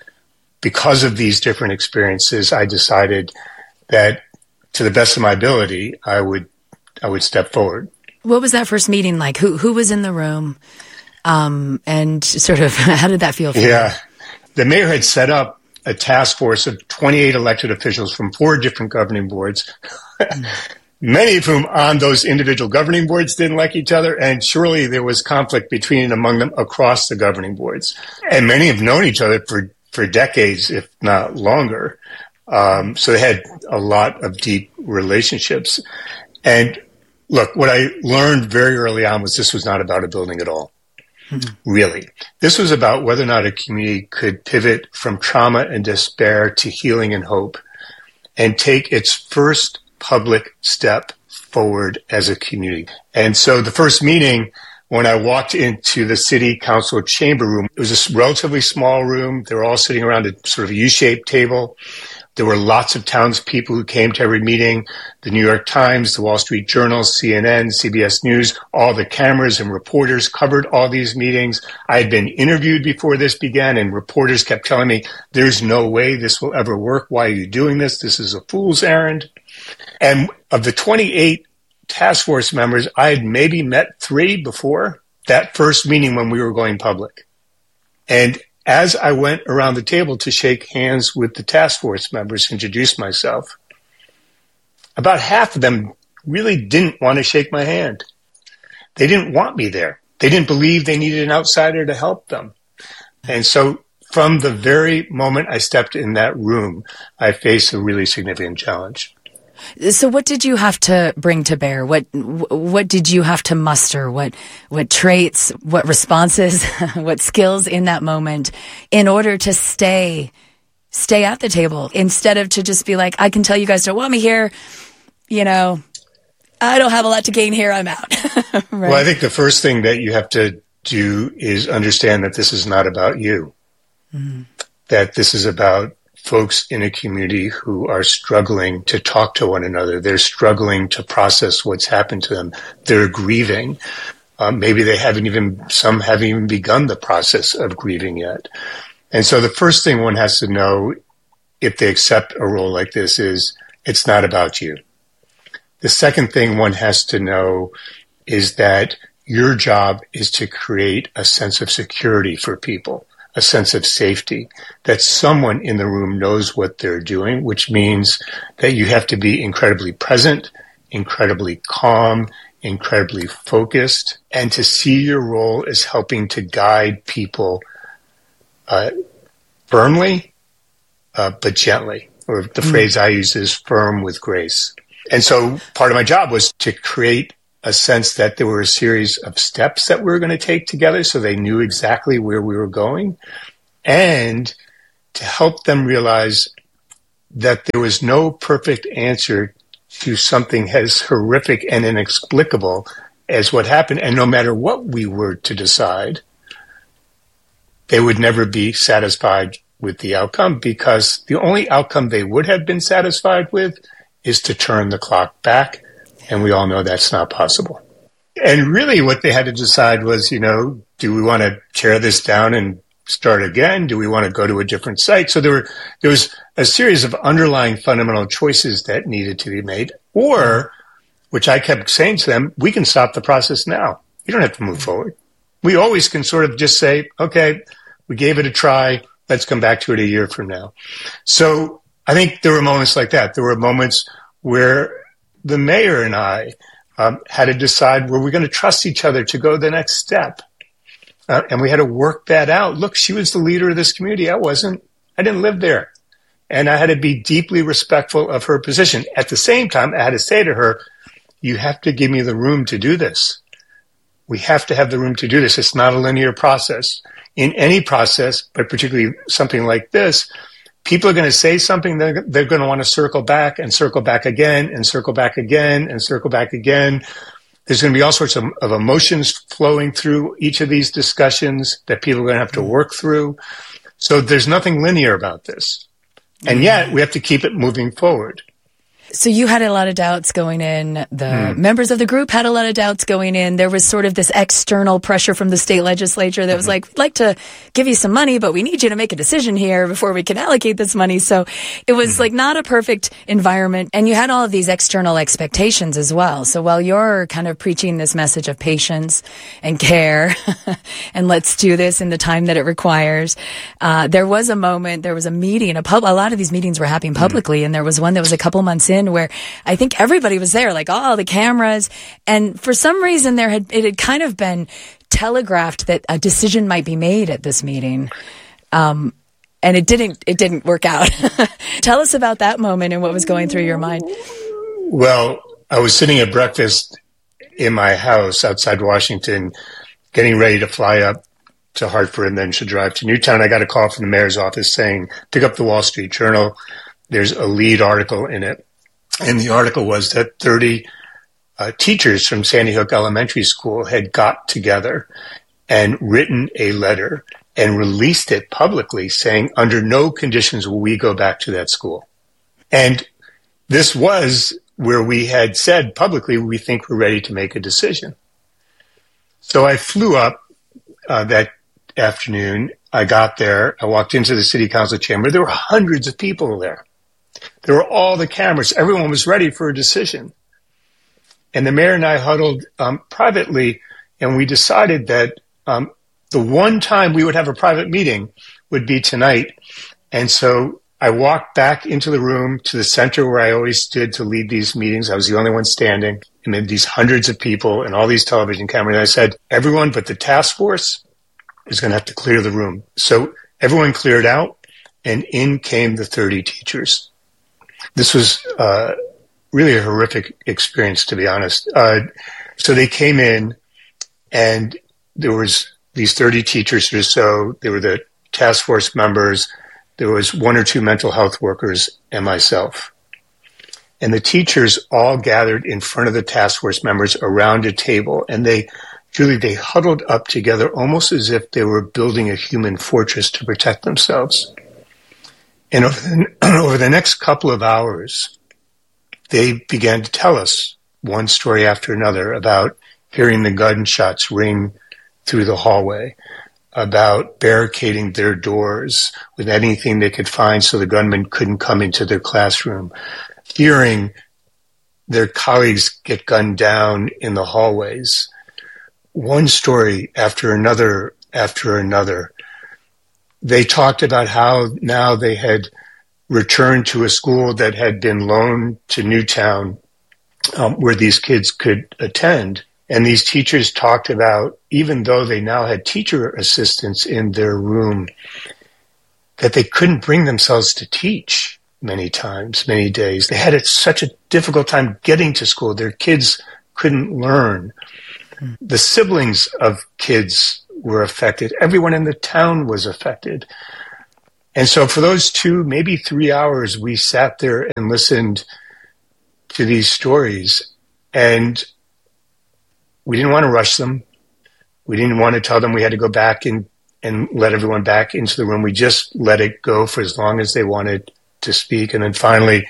because of these different experiences, I decided that to the best of my ability, I would I would step forward. What was that first meeting like? Who who was in the room? Um, and sort of how did that feel for yeah. you? The mayor had set up a task force of twenty-eight elected officials from four different governing boards, many of whom on those individual governing boards didn't like each other, and surely there was conflict between and among them across the governing boards. And many have known each other for, for decades, if not longer. Um, so they had a lot of deep relationships. And look, what I learned very early on was this was not about a building at all. Really. This was about whether or not a community could pivot from trauma and despair to healing and hope and take its first public step forward as a community. And so the first meeting, when I walked into the city council chamber room, it was a relatively small room. They were all sitting around a sort of U-shaped table. There were lots of townspeople who came to every meeting, the New York Times, the Wall Street Journal, C N N, C B S News, all the cameras and reporters covered all these meetings. I had been interviewed before this began, and reporters kept telling me, there's no way this will ever work. Why are you doing this? This is a fool's errand. And of the twenty-eight task force members, I had maybe met three before that first meeting when we were going public. And as I went around the table to shake hands with the task force members, introduce myself, about half of them really didn't want to shake my hand. They didn't want me there. They didn't believe they needed an outsider to help them. And so from the very moment I stepped in that room, I faced a really significant challenge. So what did you have to bring to bear? What what did you have to muster? What what traits, what responses, what skills in that moment in order to stay stay at the table instead of to just be like, I can tell you guys don't want me here, you know, I don't have a lot to gain here, I'm out. Right? Well, I think the first thing that you have to do is understand that this is not about you. Mm-hmm. That this is about folks in a community who are struggling to talk to one another. They're struggling to process what's happened to them. They're grieving. Um, maybe they haven't even, some haven't even begun the process of grieving yet. And so the first thing one has to know if they accept a role like this is it's not about you. The second thing one has to know is that your job is to create a sense of security for people, a sense of safety, that someone in the room knows what they're doing, which means that you have to be incredibly present, incredibly calm, incredibly focused, and to see your role as helping to guide people uh, firmly, uh, but gently. Or the mm. phrase I use is firm with grace. And so part of my job was to create a sense that there were a series of steps that we were going to take together so they knew exactly where we were going, and to help them realize that there was no perfect answer to something as horrific and inexplicable as what happened. And no matter what we were to decide, they would never be satisfied with the outcome, because the only outcome they would have been satisfied with is to turn the clock back. And we all know that's not possible. And really what they had to decide was, you know, do we want to tear this down and start again? Do we want to go to a different site? So there were, there was a series of underlying fundamental choices that needed to be made. Or, which I kept saying to them, we can stop the process now. You don't have to move forward. We always can sort of just say, okay, we gave it a try. Let's come back to it a year from now. So I think there were moments like that. There were moments where the mayor and I um, had to decide, were we going to trust each other to go the next step? Uh, and we had to work that out. Look, she was the leader of this community. I wasn't. I didn't live there. And I had to be deeply respectful of her position. At the same time, I had to say to her, you have to give me the room to do this. We have to have the room to do this. It's not a linear process. In any process, but particularly something like this, people are going to say something, they're, they're going to want to circle back and circle back again and circle back again and circle back again. There's going to be all sorts of, of emotions flowing through each of these discussions that people are going to have to work through. So there's nothing linear about this. And yet we have to keep it moving forward. So you had a lot of doubts going in. The Mm. members of the group had a lot of doubts going in. There was sort of this external pressure from the state legislature that was like, we'd like to give you some money, but we need you to make a decision here before we can allocate this money. So it was like not a perfect environment. And you had all of these external expectations as well. So while you're kind of preaching this message of patience and care and let's do this in the time that it requires, uh, there was a moment, there was a meeting, a pub, a lot of these meetings were happening publicly. Mm. And there was one that was a couple months in where I think everybody was there, like all the cameras. And for some reason there had, it had kind of been telegraphed that a decision might be made at this meeting. Um, and it didn't, it didn't work out. Tell us about that moment and what was going through your mind. Well, I was sitting at breakfast in my house outside Washington, getting ready to fly up to Hartford and then to drive to Newtown. I got a call from the mayor's office saying, pick up the Wall Street Journal. There's a lead article in it. And the article was that thirty uh, teachers from Sandy Hook Elementary School had got together and written a letter and released it publicly saying, under no conditions will we go back to that school. And this was where we had said publicly, we think we're ready to make a decision. So I flew up uh, that afternoon. I got there. I walked into the city council chamber. There were hundreds of people there. There were all the cameras. Everyone was ready for a decision. And the mayor and I huddled um, privately, and we decided that um, the one time we would have a private meeting would be tonight. And so I walked back into the room to the center where I always stood to lead these meetings. I was the only one standing amid these hundreds of people and all these television cameras. And I said, everyone but the task force is going to have to clear the room. So everyone cleared out, and in came the thirty teachers. This was uh, really a horrific experience, to be honest. Uh, so they came in, and there was these thirty teachers or so. They were the task force members. There was one or two mental health workers and myself. And the teachers all gathered in front of the task force members around a table, and they, Julie, they huddled up together almost as if they were building a human fortress to protect themselves. And over the, over the next couple of hours, they began to tell us one story after another about hearing the gunshots ring through the hallway, about barricading their doors with anything they could find so the gunmen couldn't come into their classroom, hearing their colleagues get gunned down in the hallways. One story after another after another. They talked about how now they had returned to a school that had been loaned to Newtown um, where these kids could attend. And these teachers talked about, even though they now had teacher assistants in their room, that they couldn't bring themselves to teach many times, many days. They had such a difficult time getting to school. Their kids couldn't learn. Mm. The siblings of kids were affected. Everyone in the town was affected. And so for those two, maybe three hours, we sat there and listened to these stories. And we didn't want to rush them. We didn't want to tell them we had to go back and, and let everyone back into the room. We just let it go for as long as they wanted to speak. And then finally,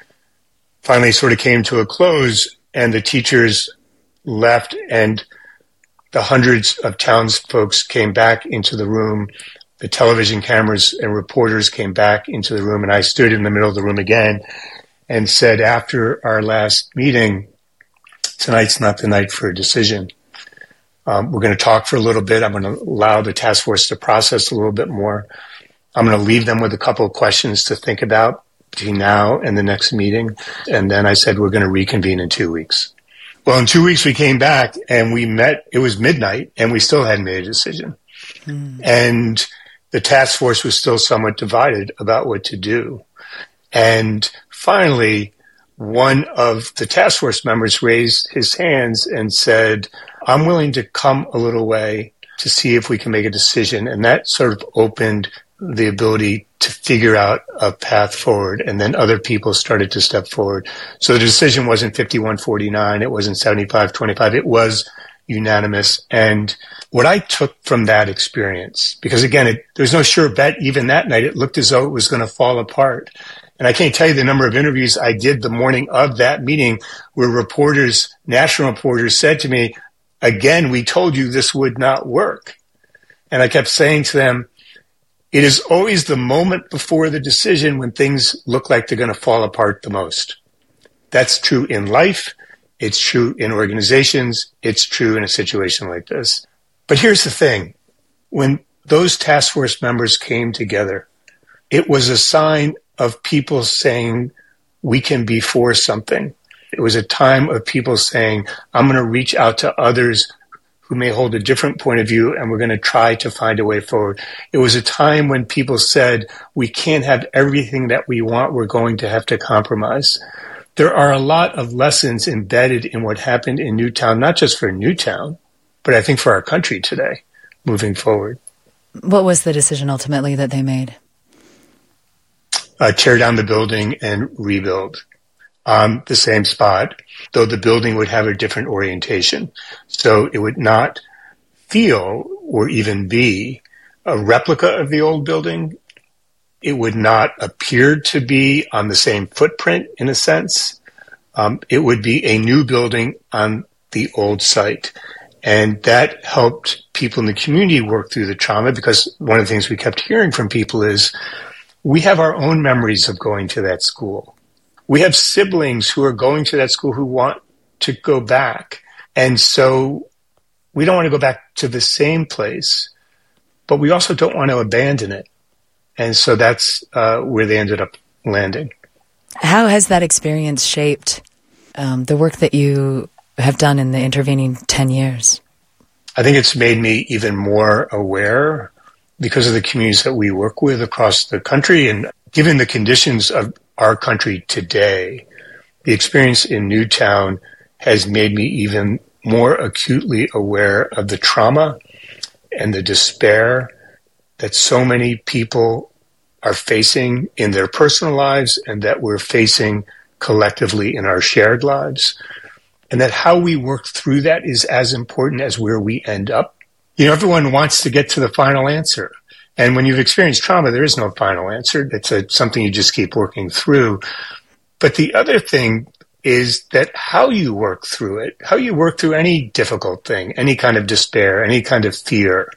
finally sort of came to a close, and the teachers left, and the hundreds of townsfolk came back into the room. The television cameras and reporters came back into the room, and I stood in the middle of the room again and said, after our last meeting, tonight's not the night for a decision. Um, we're going to talk for a little bit. I'm going to allow the task force to process a little bit more. I'm going to leave them with a couple of questions to think about between now and the next meeting. And then I said, we're going to reconvene in two weeks. Well, in two weeks we came back and we met. It was midnight and we still hadn't made a decision. Mm. And the task force was still somewhat divided about what to do. And finally, one of the task force members raised his hands and said, I'm willing to come a little way to see if we can make a decision. And that sort of opened the ability to figure out a path forward. And then other people started to step forward. So the decision wasn't fifty-one forty-nine. It wasn't seventy-five twenty-five. It was unanimous. And what I took from that experience, because again, it, there was no sure bet even that night. It looked as though it was going to fall apart. And I can't tell you the number of interviews I did the morning of that meeting where reporters, national reporters said to me, again, we told you this would not work. And I kept saying to them, it is always the moment before the decision when things look like they're going to fall apart the most. That's true in life. It's true in organizations. It's true in a situation like this. But here's the thing. When those task force members came together, it was a sign of people saying, we can be for something. It was a time of people saying, I'm going to reach out to others who may hold a different point of view, and we're going to try to find a way forward. It was a time when people said, we can't have everything that we want. We're going to have to compromise. There are a lot of lessons embedded in what happened in Newtown, not just for Newtown, but I think for our country today, moving forward. What was the decision ultimately that they made? Uh, tear down the building and rebuild on the same spot, though the building would have a different orientation. So it would not feel or even be a replica of the old building. It would not appear to be on the same footprint in a sense. Um, it would be a new building on the old site. And that helped people in the community work through the trauma, because one of the things we kept hearing from people is, we have our own memories of going to that school. We have siblings who are going to that school who want to go back. And so we don't want to go back to the same place, but we also don't want to abandon it. And so that's uh, where they ended up landing. How has that experience shaped um, the work that you have done in the intervening ten years? I think it's made me even more aware because of the communities that we work with across the country. And given the conditions of our country today, the experience in Newtown has made me even more acutely aware of the trauma and the despair that so many people are facing in their personal lives and that we're facing collectively in our shared lives. And that how we work through that is as important as where we end up. You know, everyone wants to get to the final answer. And when you've experienced trauma, there is no final answer. It's a, something you just keep working through. But the other thing is that how you work through it, how you work through any difficult thing, any kind of despair, any kind of fear,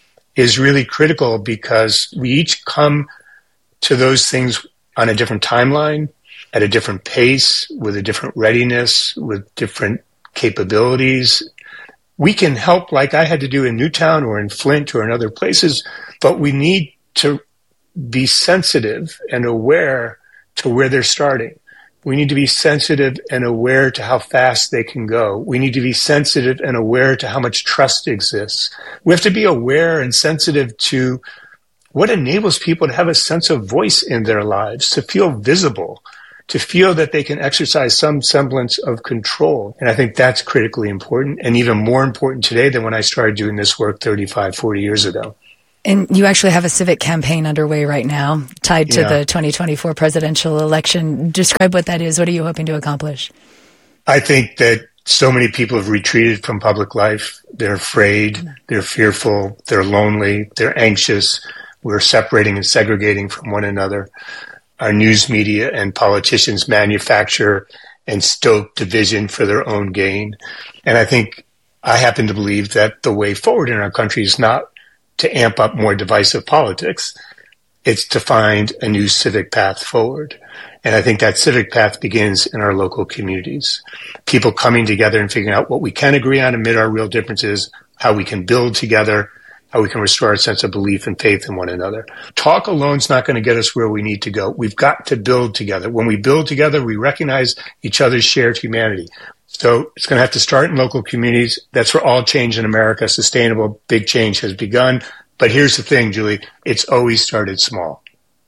is really critical, because we each come to those things on a different timeline, at a different pace, with a different readiness, with different capabilities. We can help, like I had to do in Newtown or in Flint or in other places, but we need to be sensitive and aware to where they're starting, We need to be sensitive and aware to how fast they can go. We need to be sensitive and aware to how much trust exists. We have to be aware and sensitive to what enables people to have a sense of voice in their lives, to feel visible, to feel that they can exercise some semblance of control. And I think that's critically important, and even more important today than when I started doing this work thirty-five, forty years ago. And you actually have a civic campaign underway right now tied to Yeah. the twenty twenty-four presidential election. Describe what that is. What are you hoping to accomplish? I think that so many people have retreated from public life. They're afraid, they're fearful, they're lonely, they're anxious. We're separating and segregating from one another. Our news media and politicians manufacture and stoke division for their own gain. And I think I happen to believe that the way forward in our country is not to amp up more divisive politics. It's to find a new civic path forward. And I think that civic path begins in our local communities. People coming together and figuring out what we can agree on amid our real differences, how we can build together, how we can restore our sense of belief and faith in one another. Talk alone is not going to get us where we need to go. We've got to build together. When we build together, we recognize each other's shared humanity. So it's going to have to start in local communities. That's where all change in America, sustainable, big change has begun. But here's the thing, Julie, it's always started small.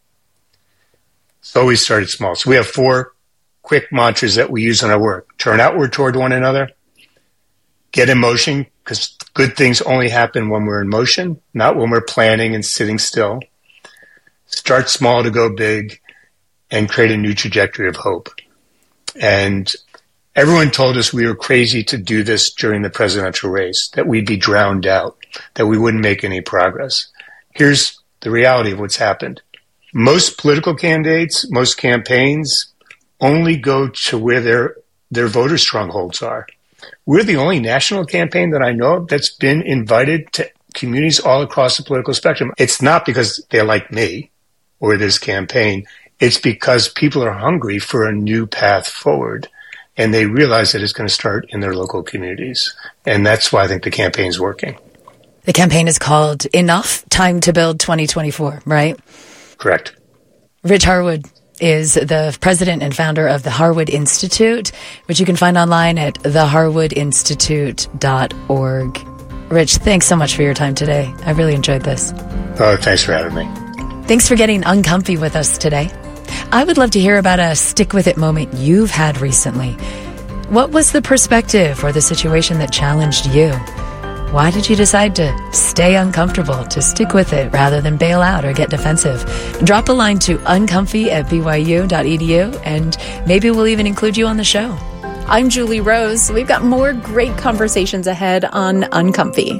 It's always started small. So we have four quick mantras that we use in our work. Turn outward toward one another. Get in motion, because good things only happen when we're in motion, not when we're planning and sitting still. Start small to go big, and create a new trajectory of hope. And everyone told us we were crazy to do this during the presidential race, that we'd be drowned out, that we wouldn't make any progress. Here's the reality of what's happened. Most political candidates, most campaigns only go to where their their voter strongholds are. We're the only national campaign that I know of that's been invited to communities all across the political spectrum. It's not because they're like me or this campaign. It's because people are hungry for a new path forward. And they realize that it's going to start in their local communities. And that's why I think the campaign's working. The campaign is called Enough, Time to Build twenty twenty-four, right? Correct. Rich Harwood is the president and founder of the Harwood Institute, which you can find online at the harwood institute dot org. Rich, thanks so much for your time today. I really enjoyed this. Oh, thanks for having me. Thanks for getting uncomfy with us today. I would love to hear about a stick with it moment you've had recently. What was the perspective or the situation that challenged you? Why did you decide to stay uncomfortable, to stick with it rather than bail out or get defensive? Drop a line to uncomfy at b y u dot e d u and maybe we'll even include you on the show. I'm Julie Rose. We've got more great conversations ahead on Uncomfy.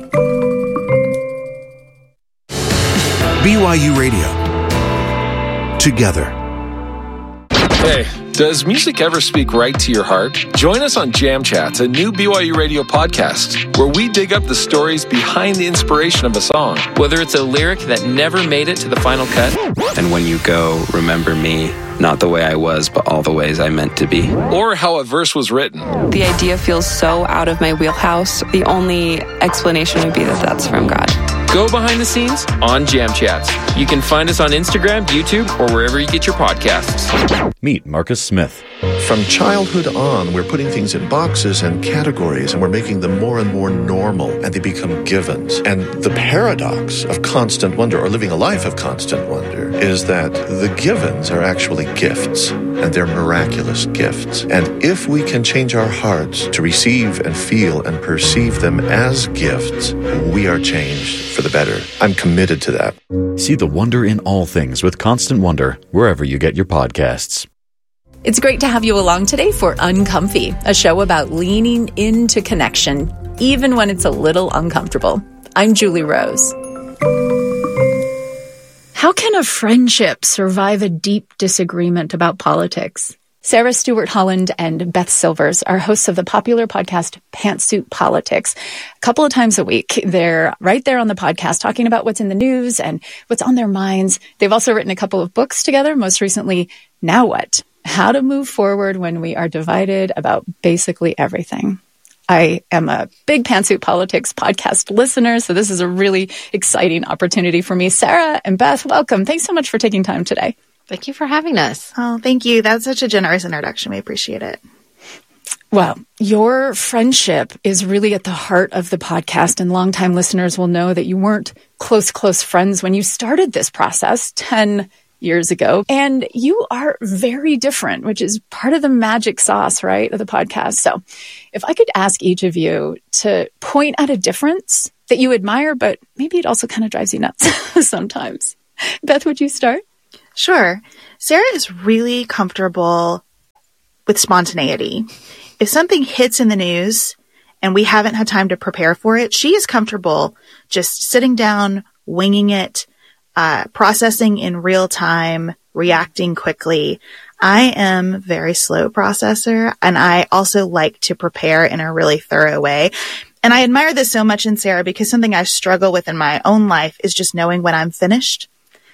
B Y U Radio. Together. Hey, does music ever speak right to your heart? Join us on Jam Chats, a new B Y U Radio podcast, where we dig up the stories behind the inspiration of a song. Whether it's a lyric that never made it to the final cut. And when you go, remember me, not the way I was, but all the ways I meant to be. Or how a verse was written. The idea feels so out of my wheelhouse. The only explanation would be that that's from God. Go behind the scenes on Jam Chats. You can find us on Instagram, YouTube, or wherever you get your podcasts. Meet Marcus Smith. From childhood on, we're putting things in boxes and categories, and we're making them more and more normal, and they become givens. And the paradox of constant wonder, or living a life of constant wonder, is that the givens are actually gifts, and they're miraculous gifts. And if we can change our hearts to receive and feel and perceive them as gifts, we are changed for the better. I'm committed to that. See the wonder in all things with Constant Wonder, wherever you get your podcasts. It's great to have you along today for Uncomfy, a show about leaning into connection, even when it's a little uncomfortable. I'm Julie Rose. How can a friendship survive a deep disagreement about politics? Sarah Stewart Holland and Beth Silvers are hosts of the popular podcast Pantsuit Politics. A couple of times a week, they're right there on the podcast talking about what's in the news and what's on their minds. They've also written a couple of books together, most recently, Now What? How to Move Forward When We Are Divided About Basically Everything. I am a big Pantsuit Politics podcast listener, so this is a really exciting opportunity for me. Sarah and Beth, welcome. Thanks so much for taking time today. Thank you for having us. Oh, thank you. That's such a generous introduction. We appreciate it. Well, your friendship is really at the heart of the podcast, and longtime listeners will know that you weren't close, close friends when you started this process ten years ago. And you are very different, which is part of the magic sauce, right, of the podcast. So if I could ask each of you to point out a difference that you admire, but maybe it also kind of drives you nuts sometimes. Beth, would you start? Sure. Sarah is really comfortable with spontaneity. If something hits in the news and we haven't had time to prepare for it, she is comfortable just sitting down, winging it, uh, processing in real time, reacting quickly. I am a very slow processor, and I also like to prepare in a really thorough way. And I admire this so much in Sarah because something I struggle with in my own life is just knowing when I'm finished.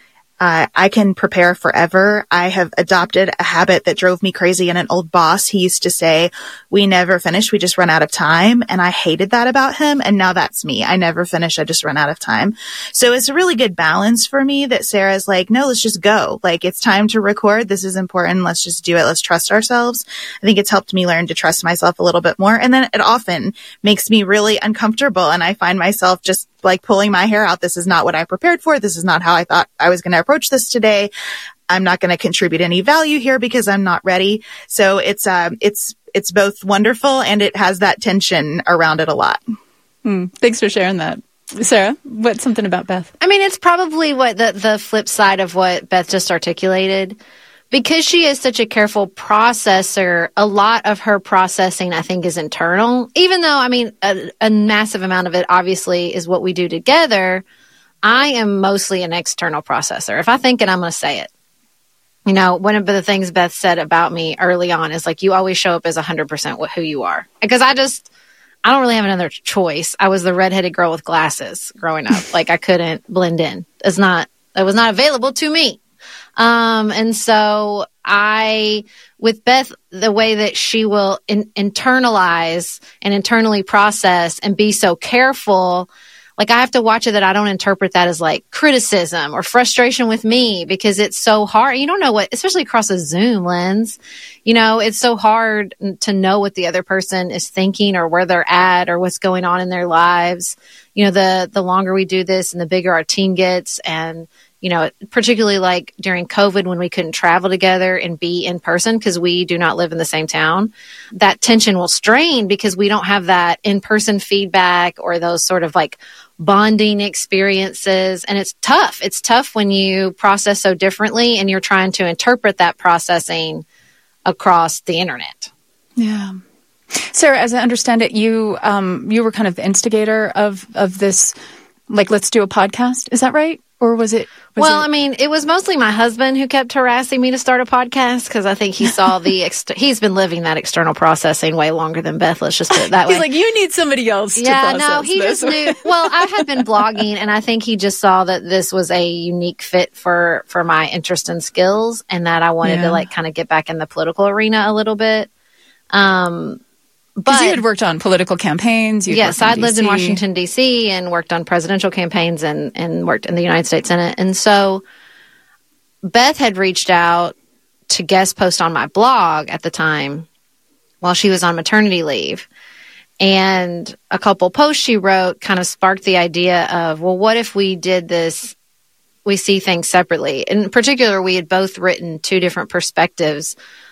Uh, I can prepare forever. I have adopted a habit that drove me crazy. And an old boss, he used to say, we never finish, we just run out of time. And I hated that about him. And now that's me. I never finish, I just run out of time. So it's a really good balance for me that Sarah's like, no, let's just go. Like, it's time to record. This is important. Let's just do it. Let's trust ourselves. I think it's helped me learn to trust myself a little bit more. And then it often makes me really uncomfortable. And I find myself just like pulling my hair out. This is not what I prepared for. This is not how I thought I was going to approach this today. I'm not going to contribute any value here because I'm not ready. So it's, um, it's, it's both wonderful and it has that tension around it a lot. Mm, thanks for sharing that. Sarah, what's something about Beth? I mean, it's probably what the, the flip side of what Beth just articulated. Because she is such a careful processor, a lot of her processing, I think, is internal. Even though, I mean, a, a massive amount of it obviously is what we do together, I am mostly an external processor. If I think it, I'm going to say it. You know, one of the things Beth said about me early on is like, you always show up as one hundred percent who you are. Because I just, I don't really have another choice. I was the redheaded girl with glasses growing up. Like, I couldn't blend in. It's not, it was not available to me. Um, and so I, with Beth, the way that she will in, internalize and internally process and be so careful, like I have to watch it that I don't interpret that as like criticism or frustration with me because it's so hard. You don't know what, especially across a Zoom lens, you know, it's so hard to know what the other person is thinking or where they're at or what's going on in their lives. You know, the, the longer we do this and the bigger our team gets, and you know, particularly like during COVID when we couldn't travel together and be in person because we do not live in the same town, that tension will strain because we don't have that in-person feedback or those sort of like bonding experiences. And it's tough. It's tough when you process so differently and you're trying to interpret that processing across the internet. Yeah. Sarah, as I understand it, you um, you were kind of the instigator of, of this, like, let's do a podcast. Is that right? Or was it? Was well, it... I mean, it was mostly my husband who kept harassing me to start a podcast because I think he saw the, ex- he's been living that external processing way longer than Beth. Let's just put it that way. He's like, you need somebody else to yeah, process no, he this. just knew. Well, I had been blogging and I think he just saw that this was a unique fit for, for my interest and skills and that I wanted yeah. to like kind of get back in the political arena a little bit. Um, Because you had worked on political campaigns. Yes, I'd lived in Washington, D C and worked on presidential campaigns and, and worked in the United States Senate. And so Beth had reached out to guest post on my blog at the time while she was on maternity leave. And a couple posts she wrote kind of sparked the idea of, well, what if we did this, we see things separately? In particular, we had both written two different perspectives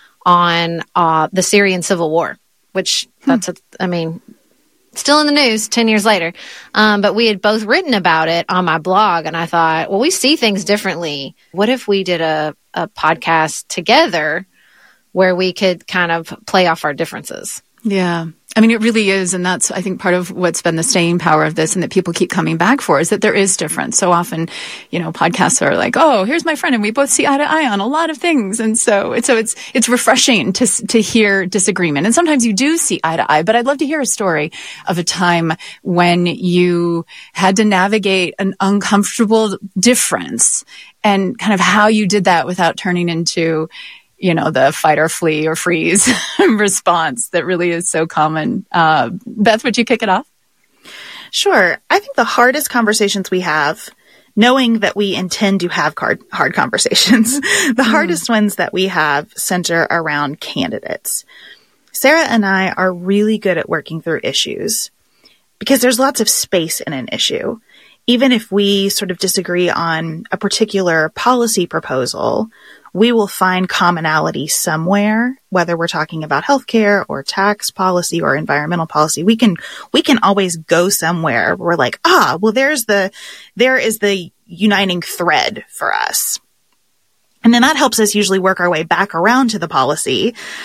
on uh, the Syrian civil war. Which that's, a, I mean, still in the news ten years later. Um, but we had both written about it on my blog. And I thought, well, we see things differently. What if we did a, a podcast together where we could kind of play off our differences? Yeah. I mean, it really is. And that's, I think, part of what's been the staying power of this and that people keep coming back for is that there is difference. So often, you know, podcasts are like, oh, here's my friend and we both see eye to eye on a lot of things. And so it's, so it's, it's refreshing to, to hear disagreement. And sometimes you do see eye to eye, but I'd love to hear a story of a time when you had to navigate an uncomfortable difference and kind of how you did that without turning into, you know, the fight or flee or freeze response that really is so common. Uh, Beth, would you kick it off? Sure. I think the hardest conversations we have knowing that we intend to have hard, hard conversations. The mm. hardest ones that we have center around candidates. Sarah and I are really good at working through issues because there's lots of space in an issue. Even if we sort of disagree on a particular policy proposal, we will find commonality somewhere, whether we're talking about healthcare or tax policy or environmental policy. We can, we can always go somewhere where we're like, ah, well, there's the, there is the uniting thread for us. And then that helps us usually work our way back around to the policy